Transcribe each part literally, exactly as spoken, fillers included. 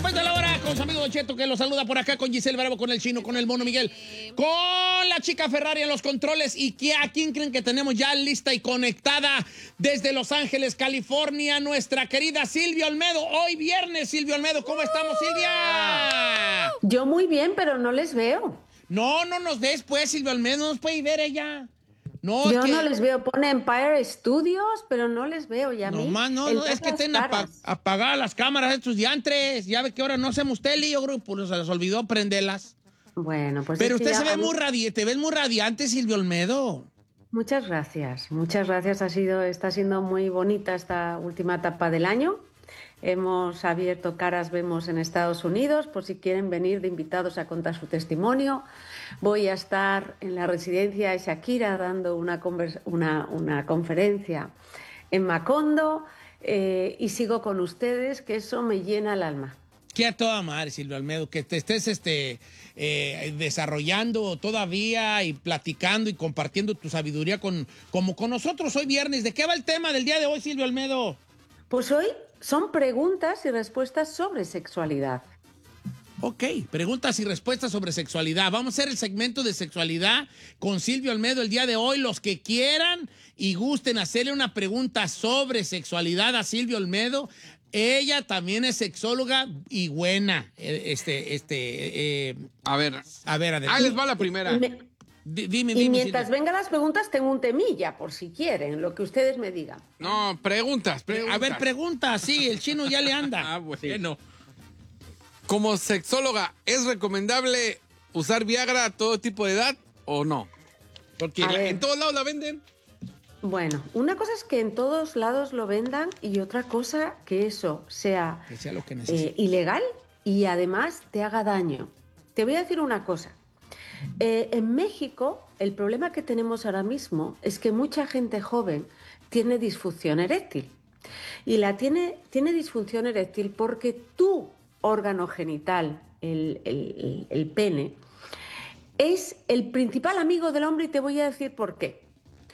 después de la hora con su amigo Don Cheto, que lo saluda por acá con Giselle Bravo, con el Chino, con el Mono Miguel, con la chica Ferrari en los controles. ¿Y que, a quién creen que tenemos ya lista y conectada desde Los Ángeles, California? Nuestra querida Silvia Olmedo. Hoy viernes, Silvia Olmedo. ¿Cómo estamos, Silvia? Yo muy bien, pero no les veo. No, no nos ves, pues, Silvia Olmedo. No nos puede ver ella. No, Yo es que, no les veo, pone Empire Studios, pero no les veo ya a mí. no más, no, en no, es que todas tienen las apa- caras. apagadas las cámaras estos diantres. Ya ve que ahora no hacemos tele, yo creo, pues se les olvidó prenderlas. Bueno, pues Pero es que usted ya se ve a mí- muy radiante, te ves muy radiante, Silvia Olmedo. Muchas gracias, muchas gracias. Ha sido, está siendo muy bonita esta última etapa del año. Hemos abierto Caras Vemos en Estados Unidos, por si quieren venir de invitados a contar su testimonio. Voy a estar en la residencia de Shakira dando una, convers- una, una conferencia en Macondo eh, y sigo con ustedes, que eso me llena el alma. Que a toda madre, Silvia Olmedo, que te estés este, eh, desarrollando todavía y platicando y compartiendo tu sabiduría con, como con nosotros hoy viernes. ¿De qué va el tema del día de hoy, Silvia Olmedo? Pues hoy son preguntas y respuestas sobre sexualidad. Ok, preguntas y respuestas sobre sexualidad. Vamos a hacer el segmento de sexualidad con Silvia Olmedo el día de hoy. Los que quieran y gusten hacerle una pregunta sobre sexualidad a Silvia Olmedo, ella también es sexóloga y buena. Eh, Este, este, eh, A ver, a ver, adelante. ahí les va la primera. Y, me- Di- dime, y dime, mientras Silvia. vengan las preguntas, tengo un temilla, por si quieren, lo que ustedes me digan. No, preguntas, preguntas. A ver, pregunta, sí, el chino ya le anda. Ah, bueno. Como sexóloga, ¿es recomendable usar Viagra a todo tipo de edad o no? Porque A la- ver. en todos lados la venden. Bueno, una cosa es que en todos lados lo vendan y otra cosa que eso sea Que sea lo que eh, necesite. ilegal y además te haga daño. Te voy a decir una cosa. Eh, en México, el problema que tenemos ahora mismo es que mucha gente joven tiene disfunción eréctil. Y la tiene, tiene disfunción eréctil porque tu órgano genital, el, el- el pene, es el principal amigo del hombre y te voy a decir por qué.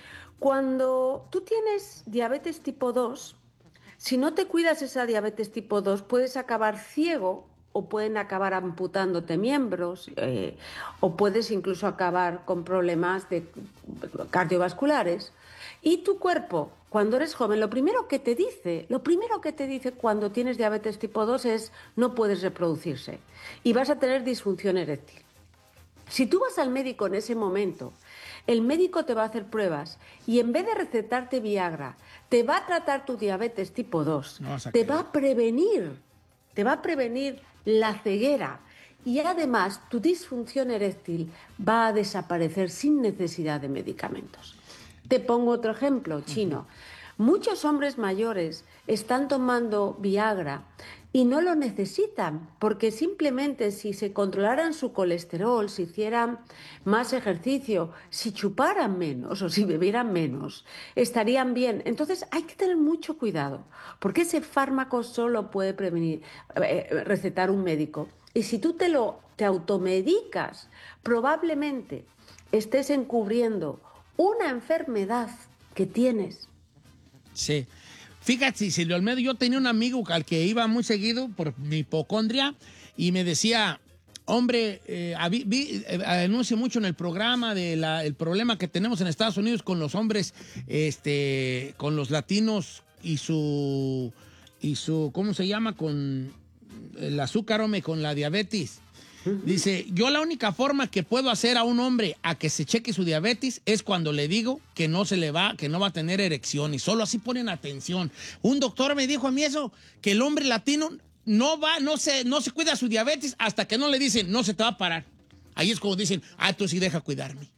Cuando tú tienes diabetes tipo dos, si no te cuidas esa diabetes tipo dos, puedes acabar ciego o pueden acabar amputándote miembros eh, o puedes incluso acabar con problemas de cardiovasculares. Y tu cuerpo, cuando eres joven, lo primero que te dice, lo primero que te dice cuando tienes diabetes tipo dos es no puedes reproducirse y vas a tener disfunción eréctil. Si tú vas al médico en ese momento, el médico te va a hacer pruebas y en vez de recetarte Viagra, te va a tratar tu diabetes tipo dos, No vas a te creer. va a prevenir, te va a prevenir la ceguera y además tu disfunción eréctil va a desaparecer sin necesidad de medicamentos. Te pongo otro ejemplo, Chino. Muchos hombres mayores están tomando Viagra y no lo necesitan, porque simplemente si se controlaran su colesterol, si hicieran más ejercicio, si chuparan menos o si bebieran menos, estarían bien. Entonces hay que tener mucho cuidado, porque ese fármaco solo puede prevenir, eh, recetar un médico. Y si tú te lo te automedicas, probablemente estés encubriendo una enfermedad que tienes. Sí. Fíjate, Silvia Olmedo, yo tenía un amigo al que iba muy seguido por mi hipocondria y me decía, hombre, eh, vi, vi, eh, anuncio mucho en el programa del el problema que tenemos en Estados Unidos con los hombres, este, con los latinos y su, y su, ¿cómo se llama? Con el azúcar, hombre, con la diabetes. Dice, yo la única forma que puedo hacer a un hombre a que se cheque su diabetes es cuando le digo que no se le va, que no va a tener erección y solo así ponen atención. Un doctor me dijo a mí eso, que el hombre latino no va, no se, no se cuida su diabetes hasta que no le dicen, no se te va a parar. Ahí es como dicen, ah, tú sí deja cuidarme.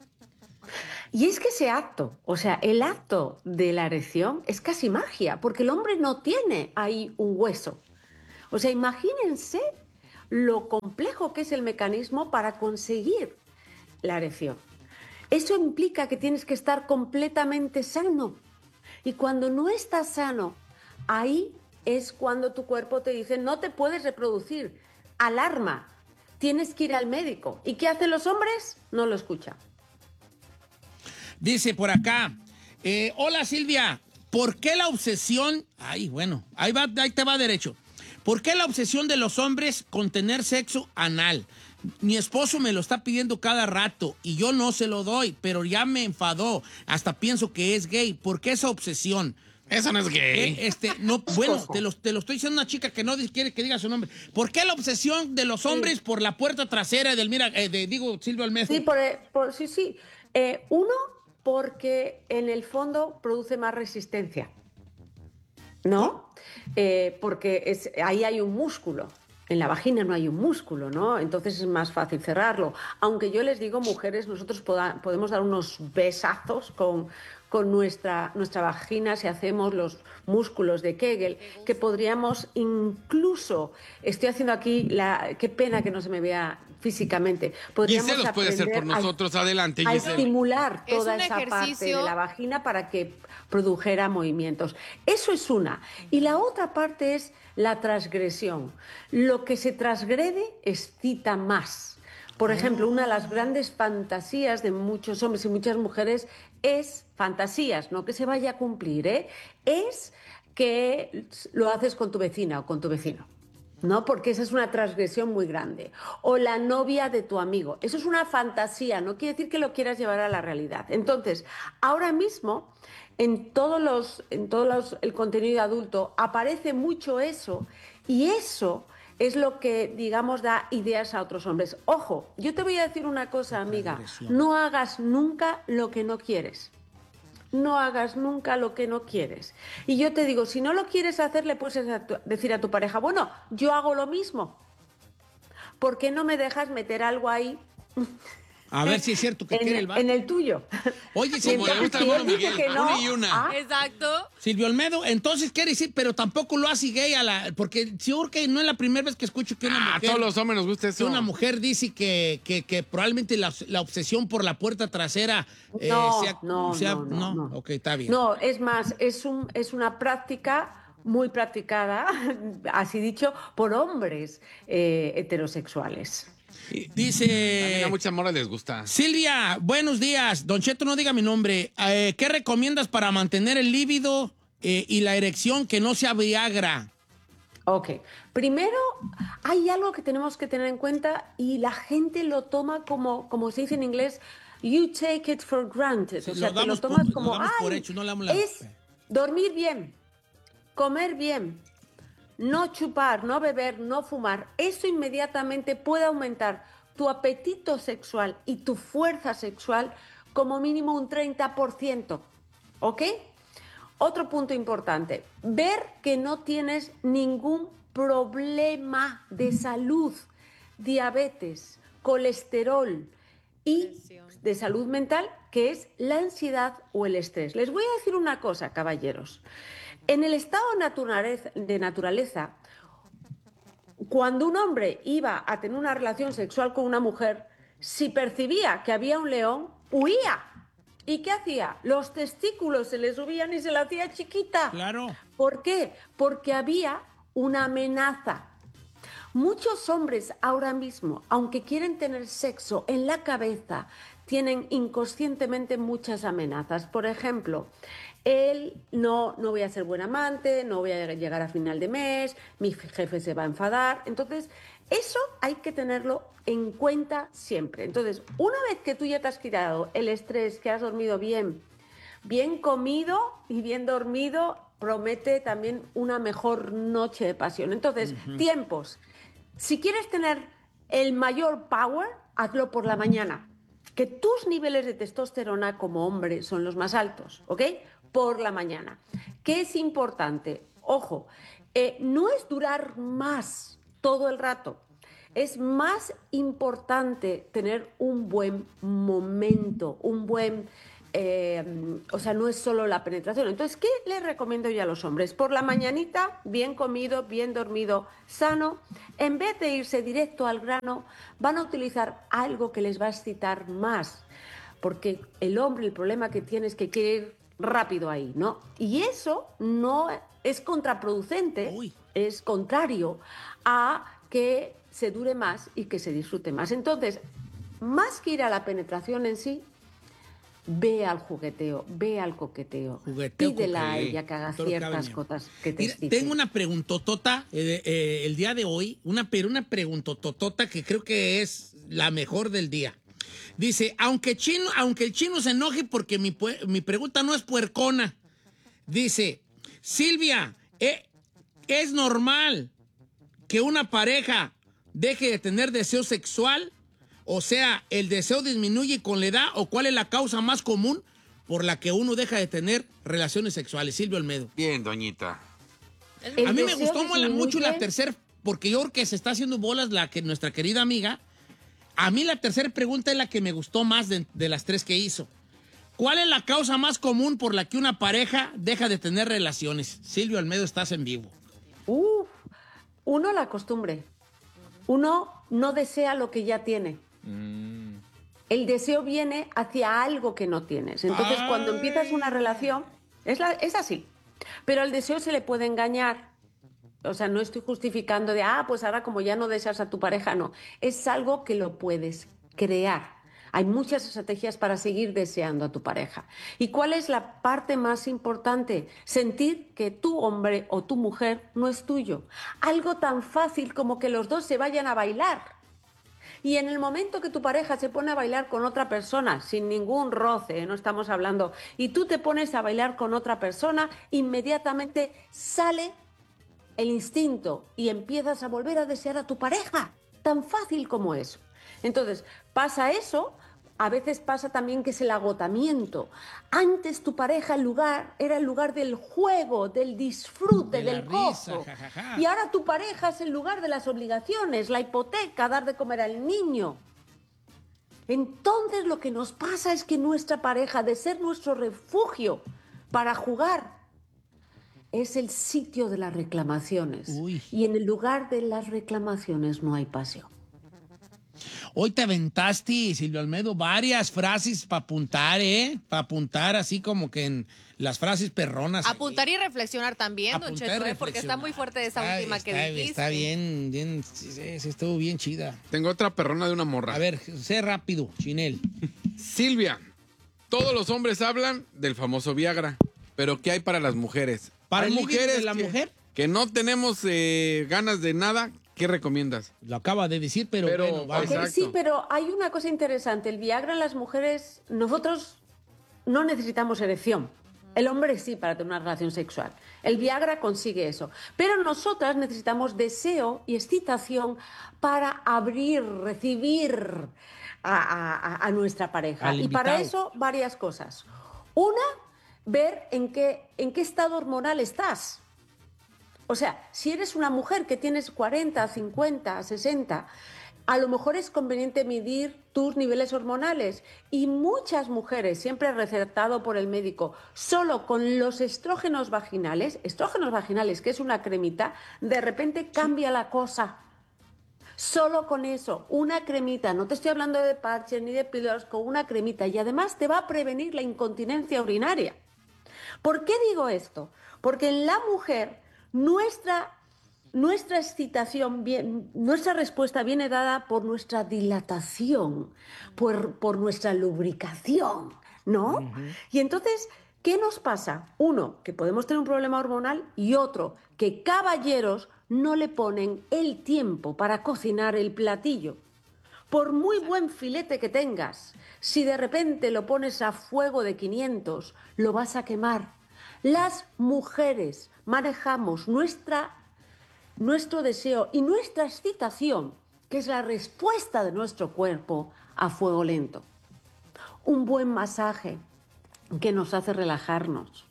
Y es que ese acto, o sea, el acto de la erección es casi magia, porque el hombre no tiene ahí un hueso. O sea, imagínense lo complejo que es el mecanismo para conseguir la erección. Eso implica que tienes que estar completamente sano. Y cuando no estás sano, ahí es cuando tu cuerpo te dice, no te puedes reproducir. Alarma, tienes que ir al médico. ¿Y qué hacen los hombres? No lo escuchan. Dice por acá, eh, hola Silvia, ¿por qué la obsesión? Ay, bueno, ahí, va, ahí te va derecho. ¿Por qué la obsesión de los hombres con tener sexo anal? Mi esposo me lo está pidiendo cada rato y yo no se lo doy, pero ya me enfadó. Hasta pienso que es gay. ¿Por qué esa obsesión? Eso no es gay. Eh, Este, no, bueno, te lo, te lo estoy diciendo a una chica que no quiere que diga su nombre. ¿Por qué la obsesión de los hombres Sí. por la puerta trasera del, mira, eh, de, digo, Silvio Almeida? Sí, por, por- sí, sí. Eh, uno, porque en el fondo produce más resistencia, ¿no? Eh, porque es, ahí hay un músculo. En la vagina no hay un músculo, ¿no? Entonces es más fácil cerrarlo. Aunque yo les digo, mujeres, nosotros poda- podemos dar unos besazos con, con nuestra, nuestra vagina si hacemos los músculos de Kegel, que podríamos incluso, estoy haciendo aquí, la, qué pena que no se me vea físicamente, podríamos Giselle los puede hacer por aprender a- nosotros. Adelante, a Giselle. estimular Es toda un esa parte ejercicio- de la vagina para que produjera movimientos. Eso es una. Y la otra parte es la transgresión. Lo que se transgrede excita más. Por ejemplo, una de las grandes fantasías de muchos hombres y muchas mujeres es fantasías, no que se vaya a cumplir, ¿eh? Es que lo haces con tu vecina o con tu vecino. ¿No? Porque esa es una transgresión muy grande. O la novia de tu amigo. Eso es una fantasía, no quiere decir que lo quieras llevar a la realidad. Entonces, ahora mismo, en todos los, en todos los, el contenido adulto aparece mucho eso, y eso es lo que, digamos, da ideas a otros hombres. Ojo, yo te voy a decir una cosa, amiga. Transgresión. No hagas nunca lo que no quieres. No hagas nunca lo que no quieres. Y yo te digo, si no lo quieres hacer, le puedes decir a tu pareja, bueno, yo hago lo mismo. ¿Por qué no me dejas meter algo ahí A ver si es cierto que en, quiere el vato. en el tuyo? Oye, Y Silvio, Como le gusta al si él mono dice Miguel, que no, una y una. ah, Exacto. Silvio Almedo, entonces quiere decir, pero tampoco lo hace gay a la... Porque seguro que no es la primera vez que escucho que una Ah, a mujer... todos los hombres nos gusta que eso. una mujer dice que, que, que probablemente la, la obsesión por la puerta trasera eh, no, sea, no, sea- no, no, no. Ok, está bien. No, es más, es, un, es una práctica muy practicada, así dicho, por hombres eh, heterosexuales. También Dice... a muchas moras les gusta. Silvia, buenos días. Don Cheto, no diga mi nombre. Eh, ¿Qué recomiendas para mantener el líbido eh, y la erección que no sea Viagra? Ok, primero hay algo que tenemos que tener en cuenta y la gente lo toma como, como se dice en inglés, you take it for granted. Sí, o sea, lo te lo damos tomas por- como, lo damos por "Ay, hecho, no le damos la-". es dormir bien, comer bien, no chupar, no beber, no fumar. Eso inmediatamente puede aumentar tu apetito sexual y tu fuerza sexual como mínimo un treinta por ciento, ¿ok? Otro punto importante, ver que no tienes ningún problema de salud, diabetes, colesterol y de salud mental, que es la ansiedad o el estrés. Les voy a decir una cosa, caballeros. En el estado naturaleza- de naturaleza, cuando un hombre iba a tener una relación sexual con una mujer, si percibía que había un león, huía. ¿Y qué hacía? Los testículos se le subían y se la hacía chiquita. Claro. ¿Por qué? Porque había una amenaza. Muchos hombres ahora mismo, aunque quieren tener sexo en la cabeza, tienen inconscientemente muchas amenazas. Por ejemplo, él no, no voy a ser buen amante, no voy a llegar a final de mes, mi jefe se va a enfadar. Entonces, eso hay que tenerlo en cuenta siempre. Entonces, una vez que tú ya te has quitado el estrés, que has dormido bien, bien comido y bien dormido, promete también una mejor noche de pasión. Entonces, tiempos. Si quieres tener el mayor power, hazlo por la mañana. Que tus niveles de testosterona como hombre son los más altos, ¿ok? Por la mañana. ¿Qué es importante? Ojo, eh, no es durar más todo el rato. Es más importante tener un buen momento, un buen... Eh, o sea, no es solo la penetración. Entonces, ¿qué les recomiendo yo a los hombres? Por la mañanita, bien comido, bien dormido, sano. En vez de irse directo al grano, van a utilizar algo que les va a excitar más. Porque el hombre, el problema que tiene es que quiere ir rápido ahí, ¿no? Y eso no es contraproducente, Uy. es contrario a que se dure más y que se disfrute más. Entonces, más que ir a la penetración en sí, ve al jugueteo, ve al coqueteo. Jugueteo, Pídela a coqueteo. ella que haga Todo lo que ciertas haga. cosas que te Mira, exciten. tengo una preguntotota eh, eh, el día de hoy, una, pero una preguntototota que creo que es la mejor del día. Dice, aunque, chino, aunque el chino se enoje porque mi, pue- mi pregunta no es puercona. Dice, Silvia, ¿eh, ¿es normal que una pareja deje de tener deseo sexual? O sea, ¿el deseo disminuye con la edad? ¿O cuál es la causa más común por la que uno deja de tener relaciones sexuales? Silvio Olmedo. Bien, doñita. El A mí me deseo gustó mola- disminuye. mucho la tercera, porque yo creo que se está haciendo bolas la que nuestra querida amiga. A mí la tercera pregunta es la que me gustó más de, de las tres que hizo. ¿Cuál es la causa más común por la que una pareja deja de tener relaciones? Silvio Almedo, estás en vivo. Uf, uno, la costumbre. Uno no desea lo que ya tiene. El deseo viene hacia algo que no tienes. Entonces, Ay. cuando empiezas una relación, es, la- es así. Pero al deseo se le puede engañar. O sea, no estoy justificando de, ah, pues ahora como ya no deseas a tu pareja, no. Es algo que lo puedes crear. Hay muchas estrategias para seguir deseando a tu pareja. ¿Y cuál es la parte más importante? Sentir que tu hombre o tu mujer no es tuyo. Algo tan fácil como que los dos se vayan a bailar. Y en el momento que tu pareja se pone a bailar con otra persona, sin ningún roce, no estamos hablando, y tú te pones a bailar con otra persona, inmediatamente sale el instinto y empiezas a volver a desear a tu pareja. Tan fácil como eso. Entonces, pasa eso. A veces pasa también que es el agotamiento. Antes tu pareja el lugar, era el lugar del juego, del disfrute, De la del risa, gozo. jajaja. Y ahora tu pareja es el lugar de las obligaciones, la hipoteca, dar de comer al niño. Entonces lo que nos pasa es que nuestra pareja, de ser nuestro refugio para jugar, es el sitio de las reclamaciones. Uy. Y en el lugar de las reclamaciones no hay pasión. Hoy te aventaste, Silvio Almedo, varias frases para apuntar, ¿eh? Para apuntar así como que en las frases perronas. Apuntar y reflexionar también, don Apuntar y Cheto, ¿eh? Porque está reflexionar. muy fuerte esa Está- última que está, dijiste. Está bien, bien, sí, sí, sí, estuvo bien chida. Tengo otra perrona de una morra. A ver, sé rápido, Chinel. Silvia, todos los hombres hablan del famoso Viagra, pero ¿qué hay para las mujeres? ¿Para ¿Hay el líbido de la que, mujer? que no tenemos eh, ganas de nada? ¿Qué recomiendas? Lo acaba de decir, pero, Pero, bueno, vamos. Ok, Exacto. sí, pero hay una cosa interesante. El Viagra en las mujeres, nosotros no necesitamos erección. El hombre sí para tener una relación sexual. El Viagra consigue eso. Pero nosotras necesitamos deseo y excitación para abrir, recibir a, a- a nuestra pareja. Al Y para invitado. eso, varias cosas. Una, ver en qué, en qué estado hormonal estás. O sea, si eres una mujer que tienes cuarenta, cincuenta, sesenta, a lo mejor es conveniente medir tus niveles hormonales. Y muchas mujeres, siempre recetado por el médico, solo con los estrógenos vaginales, estrógenos vaginales, que es una cremita, de repente cambia la cosa. Solo con eso, una cremita, no te estoy hablando de parches ni de píldoras, con una cremita. Y además te va a prevenir la incontinencia urinaria. ¿Por qué digo esto? Porque en la mujer nuestra, nuestra excitación, bien- nuestra respuesta viene dada por nuestra dilatación, por, por nuestra lubricación, ¿no? Y entonces, ¿qué nos pasa? Uno, que podemos tener un problema hormonal y otro, que caballeros no le ponen el tiempo para cocinar el platillo. Por muy buen filete que tengas, si de repente lo pones a fuego de quinientos, lo vas a quemar. Las mujeres manejamos nuestra, nuestro deseo y nuestra excitación, que es la respuesta de nuestro cuerpo, a fuego lento. Un buen masaje que nos hace relajarnos.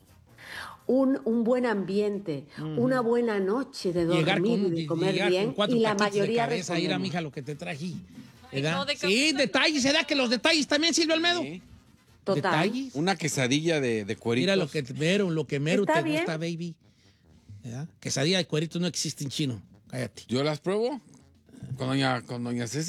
Un, un buen ambiente, una buena noche de dormir Llegar con, y de comer llegar bien con cuatro y la taquitos mayoría de cabeza, ir a respondemos. mija lo que te traje. Ay, ¿Verdad? no, de Sí, cabeza. detalles, ¿será que los detalles también, Silvio Almedo? Sí. Total. Detalles. Una quesadilla de, de cueritos. Mira lo que mero, lo que mero Está te bien. gusta, baby. ¿Verdad? Quesadilla de cueritos no existe en chino. Cállate. Yo las pruebo con doña, con doña Ceci.